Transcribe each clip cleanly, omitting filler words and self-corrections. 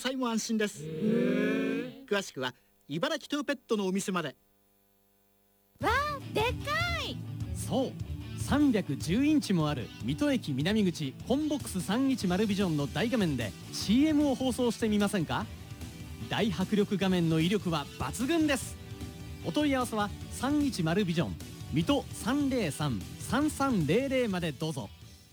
菜も安心です。詳しくは茨城トゥーペットのお店まで。 わあ、でっかい。 そう、310インチもある水戸駅南口コンボックス310ビジョンの大画面で CM を放送してみませんか。大迫力画面の威力は抜群です。お問い合わせは310ビジョン水戸 303-3300 までどうぞ。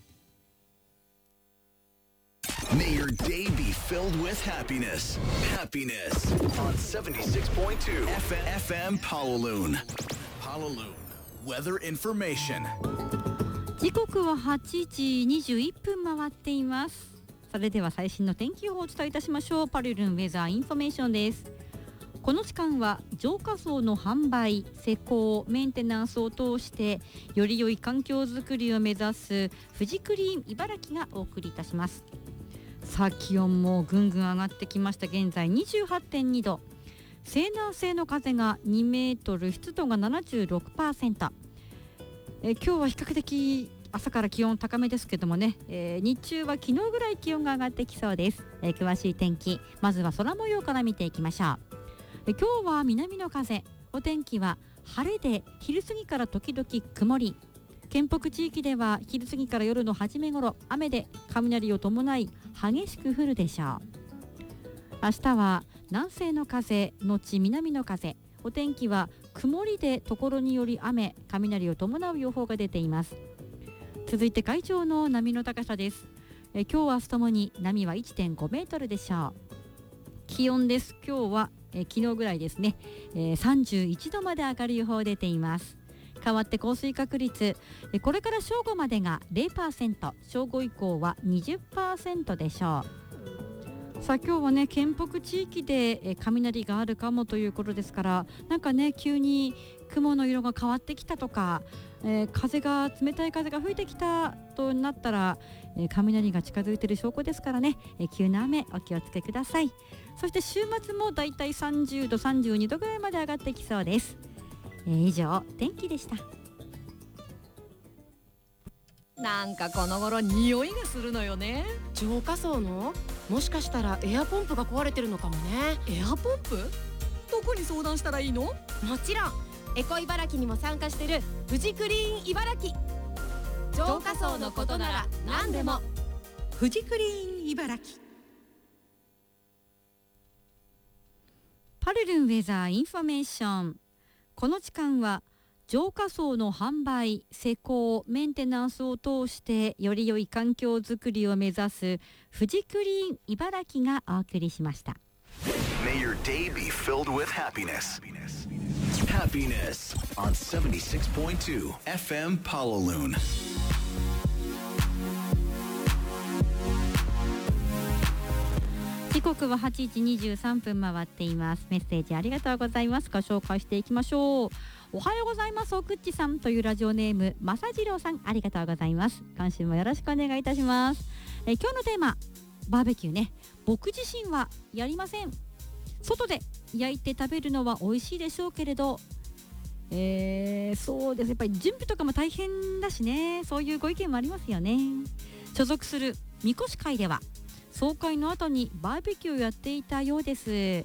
May your day be filled with happiness. Happiness on 76.2 FM Pawaloon. Pawaloon Weather Information. 時刻は8時21分回っています。それでは最新の天気予報をお伝えいたしましょう。パルルンウェザーインフォメーションです。この時間は浄化槽の販売、施工、メンテナンスを通してより良い環境づくりを目指す富士クリーン茨城がお送りいたします。さあ、気温もぐんぐん上がってきました。現在 28.2 度、西南西の風が2メートル、湿度が 76%。今日は比較的朝から気温高めですけどもね、日中は昨日ぐらい気温が上がってきそうです。詳しい天気、まずは空模様から見ていきましょう。今日は南の風、お天気は晴れで昼過ぎから時々曇り、県北地域では昼過ぎから夜の初め頃雨で雷を伴い激しく降るでしょう。明日は南西の風のち南の風、お天気は曇りで所により雨、雷を伴う予報が出ています。続いて海上の波の高さです。今日明日ともに波は 1.5 メートルでしょう。気温です。今日は昨日ぐらいですね、31度まで上がる予報出ています。変わって降水確率、これから正午までが 0%、 正午以降は 20% でしょう。さあ、今日はね、県北地域で雷があるかもということですから、なんかね、急に雲の色が変わってきたとか、冷たい風が吹いてきたとなったら、雷が近づいている証拠ですからね、急な雨お気をつけください。そして週末もだいたい30度32度ぐらいまで上がってきそうです。以上、天気でした。 なんかこの頃匂いがするのよね。 浄化槽の、もしかしたらエアポンプが壊れてるのかもね。 エアポンプ？どこに相談したらいいの？ もちろんエコ茨城にも参加してる富士クリーン茨城。浄化槽のことなら何でも。 富士クリーン茨城。 パルルンウェザーインフォメーション。この時間は浄化槽の販売、施工、メンテナンスを通してより良い環境づくりを目指す富士クリーン茨城がお送りしました。 May your day be filled with happiness. Happiness on 76.2 FM Pawaloon. 時刻は8時23分回っています。メッセージありがとうございます。ご紹介していきましょう。おはようございます。おくっちさんというラジオネームまさじろうさん、ありがとうございます。今週もよろしくお願いいたします。今日のテーマ、バーベキューね。僕自身はやりません。外で焼いて食べるのは美味しいでしょうけれど、そうです。やっぱり準備とかも大変だしね。そういうご意見もありますよね。所属するみこし会では総会の後にバーベキューをやっていたようです。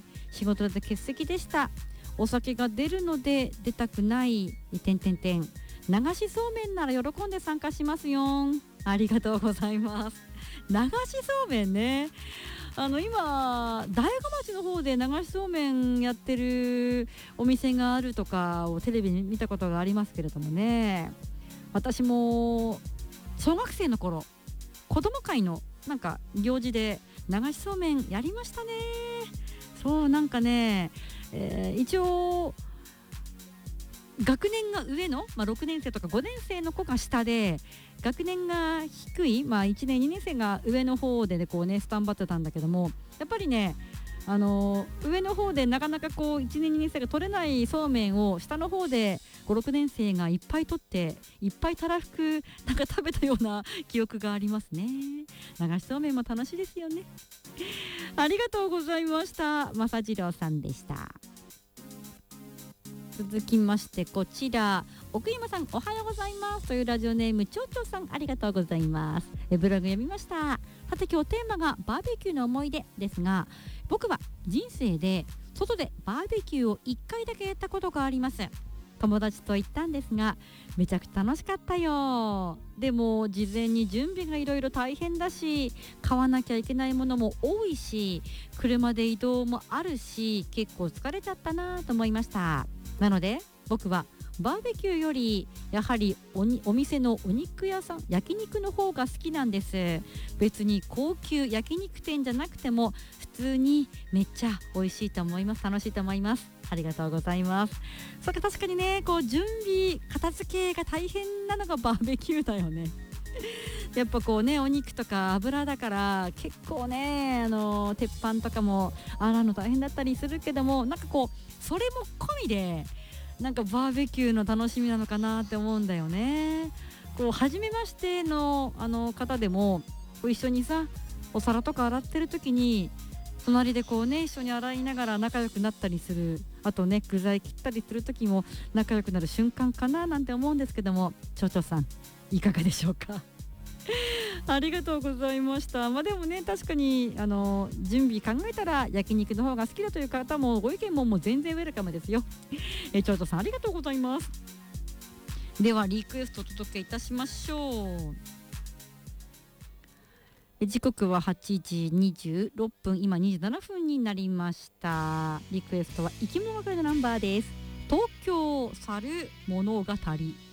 仕事で欠席でした。お酒が出るので出たくない流しそうめんなら喜んで参加しますよ。ありがとうございます。流しそうめんね、今大子町の方で流しそうめんやってるお店があるとかをテレビに見たことがありますけれどもね、私も小学生の頃子供会のなんか行事で流しそうめんやりましたね。そうなんかね、一応学年が上の、6年生とか5年生の子が下で、学年が低い、1年2年生が上の方で、こうねスタンバってたんだけども、やっぱりね上の方でなかなかこう1年2年生が取れないそうめんを下の方で5、6年生がいっぱい取っていっぱいたらふくなんか食べたような記憶がありますね。流しそうめんも楽しいですよね。ありがとうございました。正次郎さんでした。続きましてこちら、 奥山さんおはようございますというラジオネームちょうちょうさん、ありがとうございます。ブログ読みました。さて今日テーマがバーベキューの思い出ですが、僕は人生で外でバーベキューを1回だけやったことがあります。友達と行ったんですがめちゃくちゃ楽しかったよ。でも事前に準備がいろいろ大変だし、買わなきゃいけないものも多いし、車で移動もあるし、結構疲れちゃったなと思いました。なので僕はバーベキューよりやはりお店のお肉屋さん、焼肉の方が好きなんです。別に高級焼肉店じゃなくても普通にめっちゃ美味しいと思います。楽しいと思います。ありがとうございます。そっか、確かにね、こう準備片付けが大変なのがバーベキューだよね。やっぱこうね、お肉とか油だから結構ね、鉄板とかも洗うの大変だったりするけども、なんかこうそれも込みでなんかバーベキューの楽しみなのかなって思うんだよね。こう初めましての方でもこう一緒にさお皿とか洗ってる時に隣でこうね一緒に洗いながら仲良くなったりする、あとね具材切ったりする時も仲良くなる瞬間かななんて思うんですけども、ちょうちょうさんいかがでしょうか。ありがとうございました。でもね、確かに準備考えたら焼肉の方が好きだという方もご意見も全然ウェルカムですよ。ちょうちょうさんありがとうございます。ではリクエストお届けいたしましょう。時刻は8時26分、今27分になりました。リクエストは生き物係のナンバーです。東京猿物語。